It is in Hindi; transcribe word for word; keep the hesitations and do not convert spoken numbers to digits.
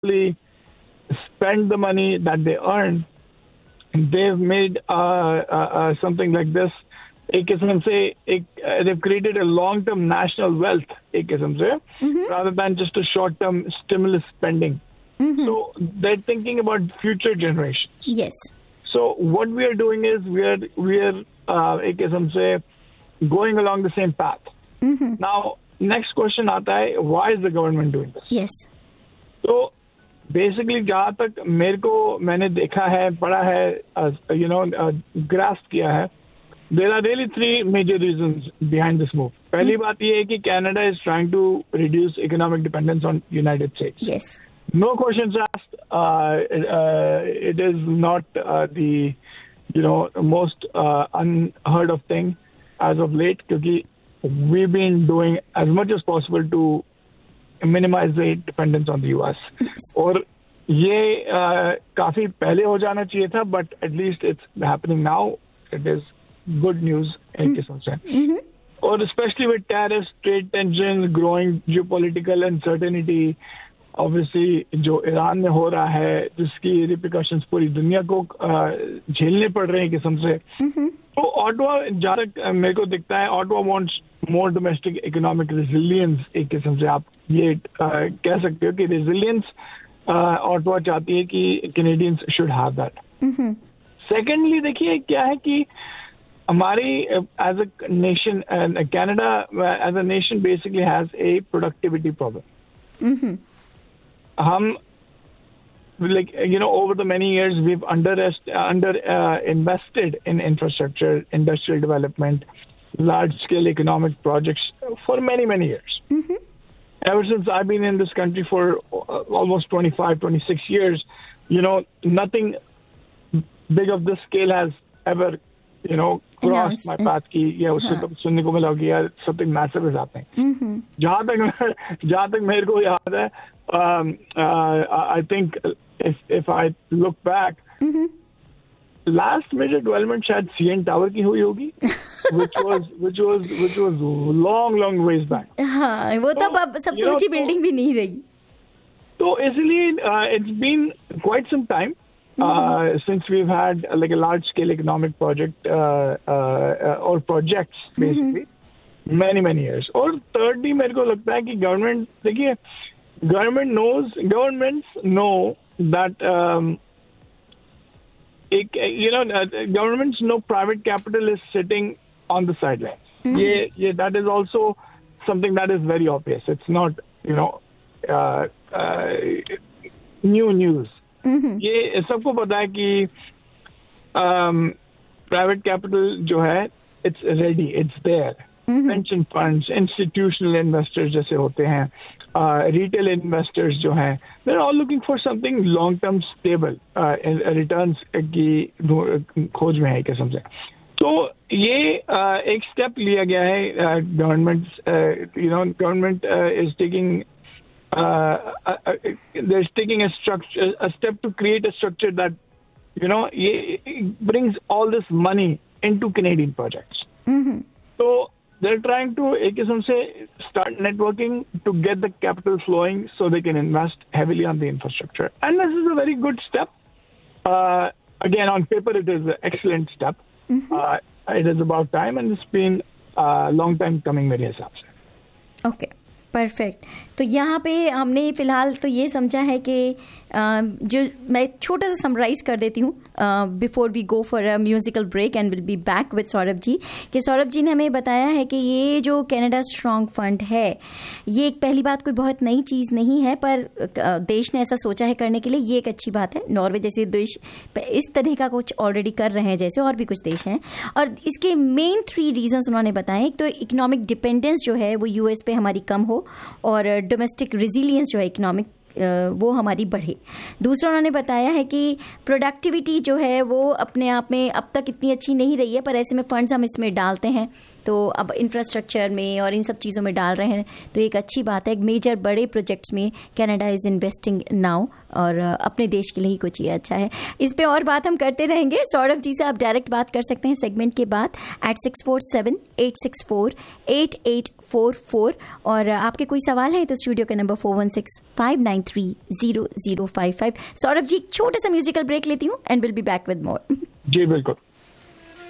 actually spend the money that they earn. They've made uh, uh, uh, something like this. एक किस्म से एक uh, they've created a long-term national wealth एक किस्म से mm-hmm. rather than just a short-term stimulus spending. Mm-hmm. So they're thinking about future generations. Yes. So what we are doing is we are we are uh, एक किस्म से going along the same path. Mm-hmm. Now next question आता है, why is the government doing this? Yes. So basically जहाँ तक मेरे को मैंने देखा है, पढ़ा है, uh, you know, uh, grasp किया है, there are really three major reasons behind this move. पहली mm-hmm. बात ये है कि Canada is trying to reduce economic dependence on United States. Yes. No questions asked. Uh, uh, it is not uh, the, you know, most uh, unheard of thing as of late, because we've been doing as much as possible to minimize the dependence on the U S. Yes. और ये uh, काफी पहले हो जाना चाहिए था, but at least it's happening now. It is good news एक किस्म से. Mm-hmm. और especially with tariffs, trade tensions, growing geopolitical uncertainty, obviously जो ईरान में हो रहा है, जिसकी रिप्रिकॉशंस पूरी दुनिया को झेलने पड़ रहे हैं किस्म से. mm-hmm. तो ऑटवा जहाँ तक मेरे को दिखता है, ऑटवा वांट्स मोर डोमेस्टिक इकोनॉमिक रेजिलियंस एक किस्म से आप ये कह सकते हो कि रेजिलियंस ऑटवा चाहती है कि Canadians should have that. Secondly देखिए क्या है कि हमारी as a nation, Canada as a nation basically has a productivity problem. हम like you know over the many years we've under under uh, invested in infrastructure, industrial development, large scale economic projects for many many years. Mm-hmm. Ever since I've been in this country for uh, almost twenty-five twenty-six years, you know, nothing big of this scale has ever, you know, crossed my path ki या उससे तो सुनने को मिला होगी यार something massive is happening. Mm-hmm. जहाँ तक जहाँ तक मेरे को याद है, um, uh, I think if if I look back, mm-hmm. last major development शायद C N Tower की हुई होगी, which was which was which was long long ways back. हाँ, वो तो अब सबसे ऊंची बिल्डिंग भी नहीं रही. तो इसलिए it's been quite some time. Uh, since we've had uh, like a large-scale economic project uh, uh, or projects, basically, mm-hmm. many many years. और thirdly, मेरे को लगता है कि government, देखिए, government knows, governments know that, um, एक, you know, uh, governments know private capital is sitting on the sidelines. Mm-hmm. Yeah, yeah, that is also something that is very obvious. It's not, you know, uh, uh, new news. Mm-hmm. ये सबको पता है कि प्राइवेट कैपिटल जो है it's ready, it's there. Pension funds, institutional investors जैसे होते हैं, रिटेल uh, इन्वेस्टर्स जो हैं, they are all looking for something long term stable returns की खोज में है किस्म से. तो ये uh, एक स्टेप लिया गया है government, you know, government is taking Uh, uh, uh, they're taking a structure, a step to create a structure that, you know, it brings all this money into Canadian projects. Mm-hmm. So they're trying to, ek kisam se, start networking to get the capital flowing so they can invest heavily on the infrastructure. And this is a very good step. Uh, again, on paper, it is an excellent step. Mm-hmm. Uh, it is about time, and it's been a long time coming, मेरे हिसाब से. Okay. परफेक्ट. तो यहाँ पे हमने फ़िलहाल तो ये समझा है कि जो मैं छोटा सा समराइज़ कर देती हूँ before we go for a musical break and will be back with Saurabh ji, कि सौरभ जी ने हमें बताया है कि ये जो कनाडा स्ट्रॉन्ग फंड है, ये एक पहली बात कोई बहुत नई चीज़ नहीं है, पर देश ने ऐसा सोचा है करने के लिए, ये एक अच्छी बात है. नॉर्वे जैसे देश इस तरह का कुछ ऑलरेडी कर रहे हैं, जैसे और भी कुछ देश हैं. और इसके मेन थ्री रीजंस उन्होंने बताए. एक तो इकोनॉमिक डिपेंडेंस जो है वो यूएस पे हमारी कम हो, और डोमेस्टिक रेजिलियंस जो है इकोनॉमिक वो हमारी बढ़े. दूसरा उन्होंने बताया है कि प्रोडक्टिविटी जो है वो अपने आप में अब तक इतनी अच्छी नहीं रही है, पर ऐसे में फंड्स हम इसमें डालते हैं तो अब इंफ्रास्ट्रक्चर में और इन सब चीज़ों में डाल रहे हैं, तो एक अच्छी बात है. एक मेजर बड़े प्रोजेक्ट्स में कनाडा इज़ इन्वेस्टिंग नाउ, और अपने देश के लिए ही कुछ ये अच्छा है. इस पे और बात हम करते रहेंगे. सौरभ जी से आप डायरेक्ट बात कर सकते हैं सेगमेंट के बाद eight six four seven eight six four eight eight four four, और आपके कोई सवाल है तो स्टूडियो का number four one six five nine nine three zero zero five five. Saurabh ji, छोटा सा म्यूजिकल ब्रेक लेती हूँ and will be back with more. जी बिल्कुल।